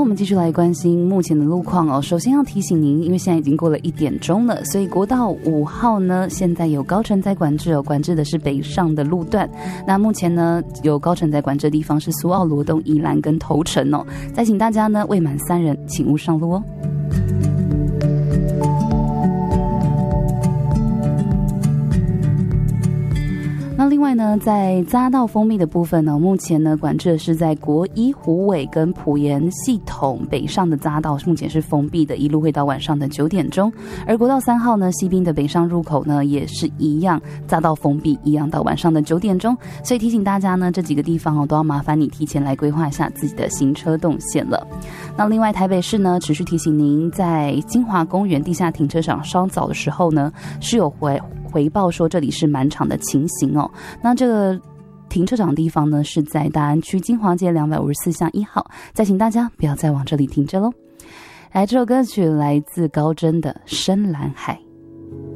们继续来关心目前的路况哦。首先要提醒您，因为现在已经过了1点钟了，所以国道5号呢，现在有高承载管制哦，管制的是北上的路段。那目前呢，有高承载管制的地方是苏澳、罗东、宜兰跟头城哦。再请大家呢，未满3人请勿上路哦。那另外呢，在匝道封闭的部分呢，目前呢管制的是在国一、虎尾跟埔盐系统北上的匝道，目前是封闭的，一路会到晚上的9点钟。而国道3号呢，西滨的北上入口呢也是一样，匝道封闭，一样到晚上的9点钟。所以提醒大家呢，这几个地方哦，都要麻烦你提前来规划一下自己的行车动线了。那另外台北市呢，持续提醒您，在金华公园地下停车场稍早的时候呢，是有回报说这里是满场的情形哦。那这个停车场的地方呢，是在大安区金华街254巷1号，再请大家不要再往这里停着咯。来，这首歌曲来自高真的《深蓝海》。